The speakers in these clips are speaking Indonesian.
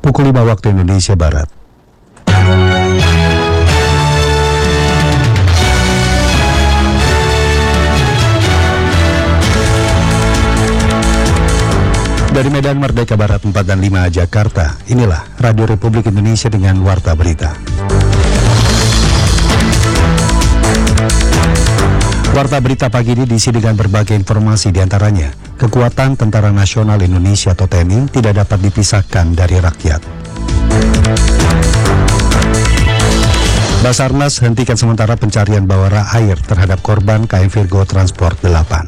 pukul 5 waktu Indonesia Barat. Dari Medan Merdeka Barat 4 dan 5 Jakarta, inilah Radio Republik Indonesia dengan Warta Berita. Warta Berita pagi ini diisi dengan berbagai informasi, diantaranya kekuatan Tentara Nasional Indonesia atau TNI tidak dapat dipisahkan dari rakyat. Basarnas hentikan sementara pencarian bawah air terhadap korban KM Virgo Transport 8.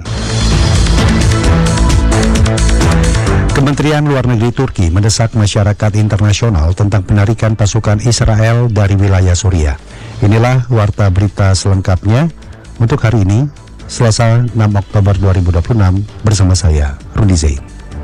Kementerian Luar Negeri Turki mendesak masyarakat internasional tentang penarikan pasukan Israel dari wilayah Suriah. Inilah Warta Berita selengkapnya untuk hari ini, Selasa 6 Oktober 2026, bersama saya, Rudi Zain.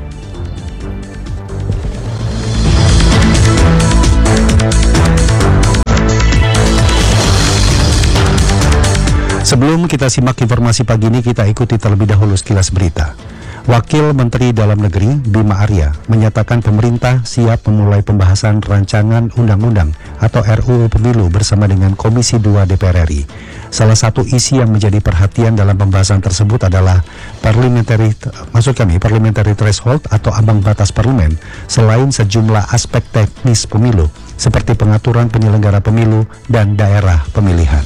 Sebelum kita simak informasi pagi ini, kita ikuti terlebih dahulu sekilas berita. Wakil Menteri Dalam Negeri Bima Arya menyatakan pemerintah siap memulai pembahasan rancangan undang-undang atau RUU Pemilu bersama dengan Komisi 2 DPR RI. Salah satu isi yang menjadi perhatian dalam pembahasan tersebut adalah parliamentary threshold atau ambang batas parlemen, selain sejumlah aspek teknis pemilu seperti pengaturan penyelenggara pemilu dan daerah pemilihan.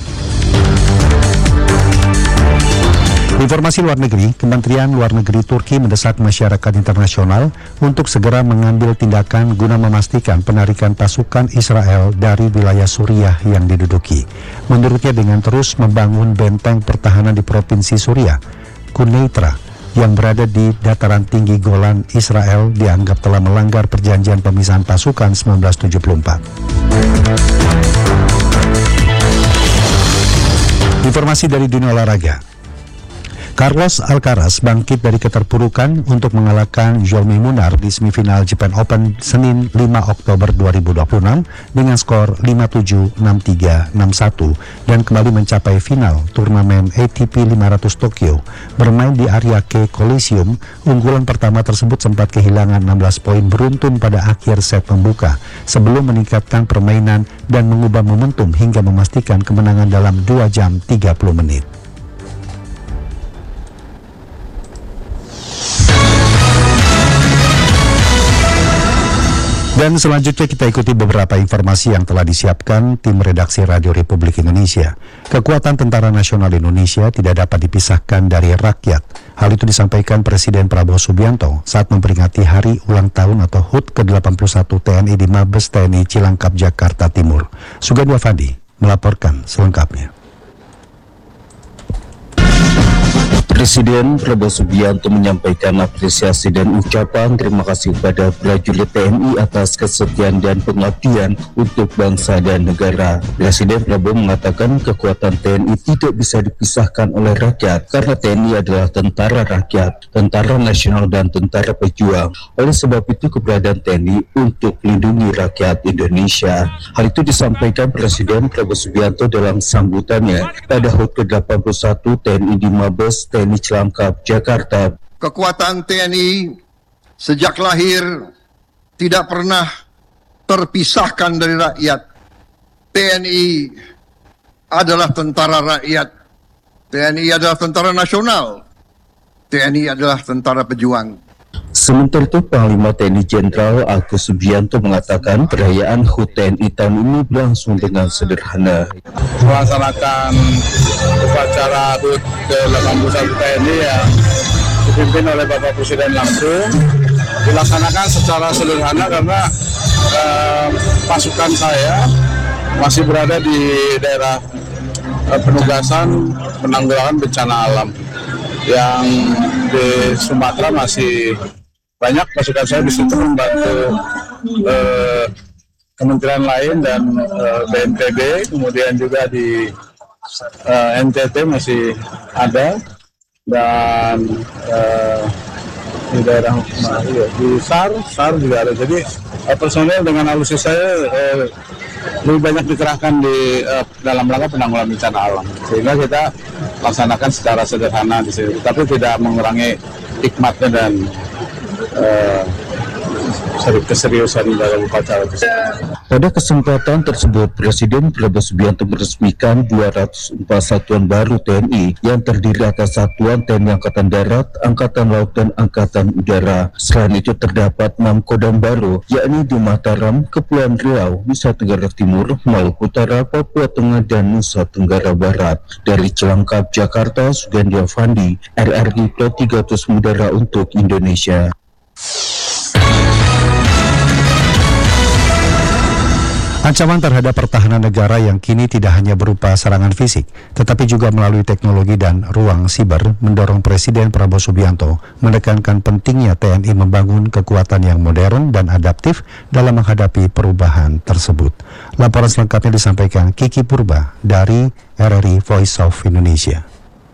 Informasi luar negeri, Kementerian Luar Negeri Turki mendesak masyarakat internasional untuk segera mengambil tindakan guna memastikan penarikan pasukan Israel dari wilayah Suriah yang diduduki. Menurutnya, dengan terus membangun benteng pertahanan di Provinsi Suriah, Quneitra, yang berada di dataran tinggi Golan, Israel dianggap telah melanggar perjanjian pemisahan pasukan 1974. Informasi dari dunia olahraga. Carlos Alcaraz bangkit dari keterpurukan untuk mengalahkan Jaume Munar di semifinal Japan Open Senin 5 Oktober 2026 dengan skor 5-7, 6-3, 6-1 dan kembali mencapai final turnamen ATP 500 Tokyo. Bermain di area K Coliseum, unggulan pertama tersebut sempat kehilangan 16 poin beruntun pada akhir set pembuka sebelum meningkatkan permainan dan mengubah momentum hingga memastikan kemenangan dalam 2 jam 30 menit. Dan selanjutnya kita ikuti beberapa informasi yang telah disiapkan tim redaksi Radio Republik Indonesia. Kekuatan Tentara Nasional Indonesia tidak dapat dipisahkan dari rakyat. Hal itu disampaikan Presiden Prabowo Subianto saat memperingati hari ulang tahun atau HUT ke-81 TNI di Mabes TNI Cilangkap, Jakarta Timur. Sugandi Afandi melaporkan selengkapnya. Presiden Prabowo Subianto menyampaikan apresiasi dan ucapan terima kasih kepada prajurit TNI atas kesetiaan dan pengabdian untuk bangsa dan negara. Presiden Prabowo mengatakan kekuatan TNI tidak bisa dipisahkan oleh rakyat karena TNI adalah tentara rakyat, tentara nasional dan tentara pejuang. Oleh sebab itu keberadaan TNI untuk melindungi rakyat Indonesia. Hal itu disampaikan Presiden Prabowo Subianto dalam sambutannya pada HUT ke-81 TNI di Mabes TNI Cilangkap, Jakarta. Kekuatan TNI sejak lahir tidak pernah terpisahkan dari rakyat. TNI adalah tentara rakyat. TNI adalah tentara nasional. TNI adalah tentara pejuang. Sementara itu, Panglima TNI Jenderal Agus Subianto mengatakan perayaan HUT TNI tahun ini berlangsung dengan sederhana. Melaksanakan upacara HUT ke-81 TNI yang dipimpin oleh Bapak Presiden langsung dilaksanakan secara sederhana karena pasukan saya masih berada di daerah penugasan penanggulangan bencana alam. Yang di Sumatera masih banyak pasukan saya di situ membantu kementerian lain dan BNPB, kemudian juga di NTT masih ada, dan di daerah di SAR juga ada. Jadi personel dengan alutsista saya lebih banyak dikerahkan di dalam rangka penanggulangan bencana alam, sehingga kita laksanakan secara sederhana di sini, tapi tidak mengurangi hikmatnya dan keseriusan dalam upacara tersebut. Pada kesempatan tersebut, Presiden Prabowo Subianto meresmikan 204 satuan baru TNI yang terdiri atas Satuan TNI Angkatan Darat, Angkatan Laut, dan Angkatan Udara. Selain itu terdapat 6 kodam baru, yakni di Mataram, Kepulauan Riau, Nusa Tenggara Timur, Maluku Utara, Papua Tengah, dan Nusa Tenggara Barat. Dari Cilangkap, Jakarta, Sugandi Avandi, RRI Pro 300 Mudara untuk Indonesia. Ancaman terhadap pertahanan negara yang kini tidak hanya berupa serangan fisik, tetapi juga melalui teknologi dan ruang siber mendorong Presiden Prabowo Subianto menekankan pentingnya TNI membangun kekuatan yang modern dan adaptif dalam menghadapi perubahan tersebut. Laporan selengkapnya disampaikan Kiki Purba dari RRI Voice of Indonesia.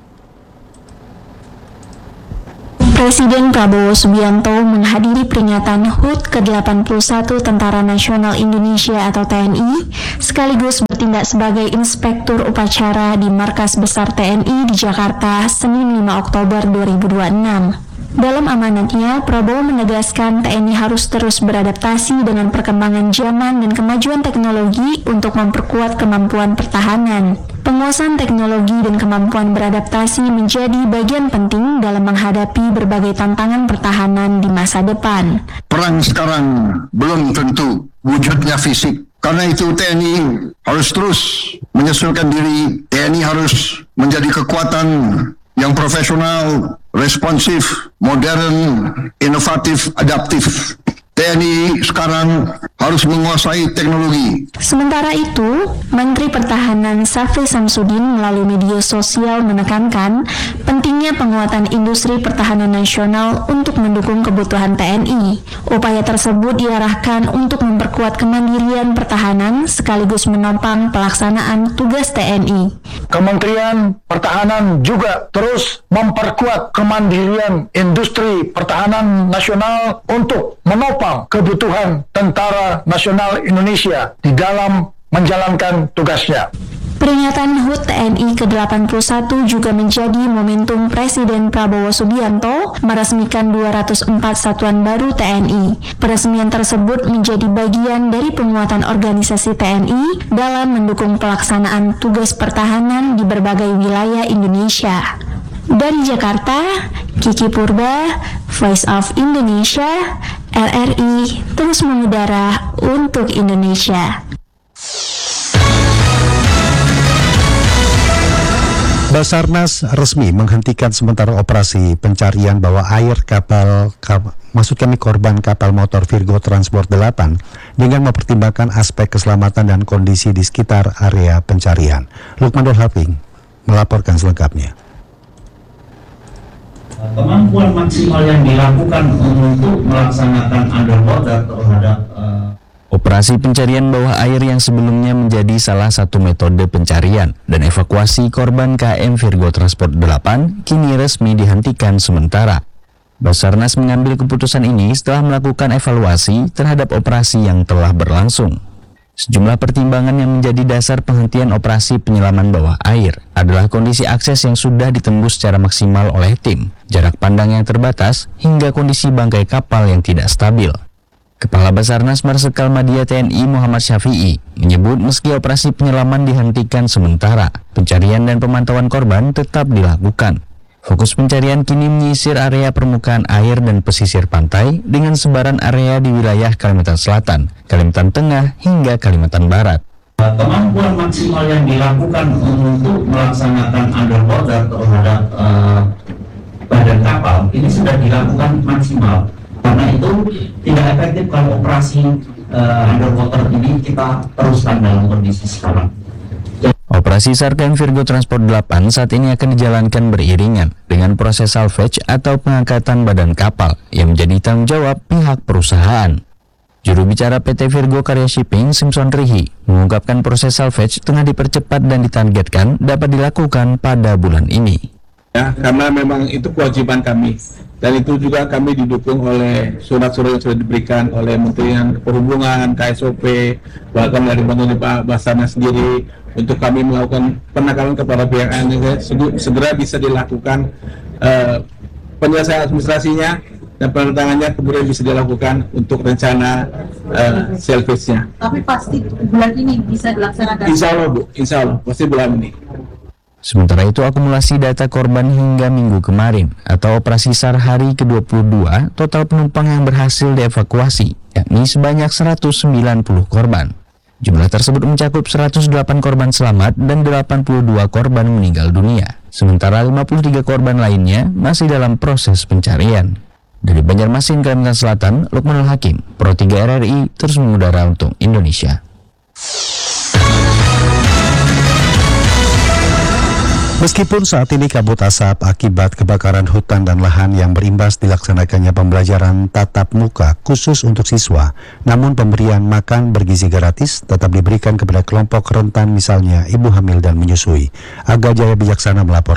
Presiden Prabowo Subianto menghadiri peringatan HUT ke-81 Tentara Nasional Indonesia atau TNI, sekaligus bertindak sebagai inspektur upacara di Markas Besar TNI di Jakarta, Senin 5 Oktober 2026. Dalam amanatnya, Prabowo menegaskan TNI harus terus beradaptasi dengan perkembangan zaman dan kemajuan teknologi untuk memperkuat kemampuan pertahanan. Penguasaan teknologi dan kemampuan beradaptasi menjadi bagian penting dalam menghadapi berbagai tantangan pertahanan di masa depan. Perang sekarang belum tentu wujudnya fisik. Karena itu TNI harus terus menyesuaikan diri. TNI harus menjadi kekuatan yang profesional, responsif, modern, inovatif, adaptif. TNI sekarang harus menguasai teknologi. Sementara itu, Menteri Pertahanan Syafri Samsudin melalui media sosial menekankan pentingnya penguatan industri pertahanan nasional untuk mendukung kebutuhan TNI. Upaya tersebut diarahkan untuk memperkuat kemandirian pertahanan sekaligus menopang pelaksanaan tugas TNI. Kementerian Pertahanan juga terus memperkuat kemandirian industri pertahanan nasional untuk menopang kebutuhan Tentara Nasional Indonesia di dalam menjalankan tugasnya. Peringatan HUT TNI ke-81 juga menjadi momentum Presiden Prabowo Subianto meresmikan 204 satuan baru TNI. Peresmian tersebut menjadi bagian dari penguatan organisasi TNI dalam mendukung pelaksanaan tugas pertahanan di berbagai wilayah Indonesia. Dari Jakarta, Kiki Purba, Voice of Indonesia, RRI terus mengudara untuk Indonesia. Basarnas resmi menghentikan sementara operasi pencarian bawah air korban kapal motor Virgo Transport 8 dengan mempertimbangkan aspek keselamatan dan kondisi di sekitar area pencarian. Lukman Dolhaping melaporkan selengkapnya. Kemampuan maksimal yang dilakukan untuk melaksanakan underwater terhadap Operasi pencarian bawah air yang sebelumnya menjadi salah satu metode pencarian dan evakuasi korban KM Virgo Transport 8 kini resmi dihentikan sementara. Basarnas mengambil keputusan ini setelah melakukan evaluasi terhadap operasi yang telah berlangsung. Sejumlah pertimbangan yang menjadi dasar penghentian operasi penyelaman bawah air adalah kondisi akses yang sudah ditembus secara maksimal oleh tim, jarak pandang yang terbatas, hingga kondisi bangkai kapal yang tidak stabil. Kepala Basarnas Marsikal Madya TNI Muhammad Syafi'i menyebut meski operasi penyelaman dihentikan sementara, pencarian dan pemantauan korban tetap dilakukan. Fokus pencarian kini menyisir area permukaan air dan pesisir pantai dengan sebaran area di wilayah Kalimantan Selatan, Kalimantan Tengah, hingga Kalimantan Barat. Kemampuan maksimal yang dilakukan untuk melaksanakan underwater terhadap badan kapal ini sudah dilakukan maksimal. Karena itu tidak efektif kalau operasi underwater ini kita teruskan dalam kondisi sekarang. Operasi SAR KM Virgo Transport 8 saat ini akan dijalankan beriringan dengan proses salvage atau pengangkatan badan kapal yang menjadi tanggung jawab pihak perusahaan. Juru bicara PT Virgo Karya Shipping, Simpson Rihi, mengungkapkan proses salvage tengah dipercepat dan ditargetkan dapat dilakukan pada bulan ini. Ya, karena memang itu kewajiban kami. Dan itu juga kami didukung oleh surat-surat yang sudah diberikan oleh Menteri Perhubungan, KSOP, bahkan dari Pak Basarnas sendiri untuk kami melakukan penekanan kepada pihak segera bisa dilakukan penyelesaian administrasinya dan penandatangannya kemudian bisa dilakukan untuk rencana salvage-nya. Tapi pasti bulan ini bisa dilaksanakan? Insya Allah Bu, insya Allah pasti bulan ini. Sementara itu, akumulasi data korban hingga minggu kemarin atau operasi SAR hari ke-22, total penumpang yang berhasil dievakuasi, yakni sebanyak 190 korban. Jumlah tersebut mencakup 108 korban selamat dan 82 korban meninggal dunia. Sementara 53 korban lainnya masih dalam proses pencarian. Dari Banjarmasin, Kalimantan Selatan, Lukmanul Hakim, Pro 3 RRI, terus mengudara untuk Indonesia. Meskipun saat ini kabut asap akibat kebakaran hutan dan lahan yang berimbas dilaksanakannya pembelajaran tatap muka khusus untuk siswa, namun pemberian makan bergizi gratis tetap diberikan kepada kelompok rentan, misalnya ibu hamil dan menyusui. Aga Jaya Bijaksana melapor.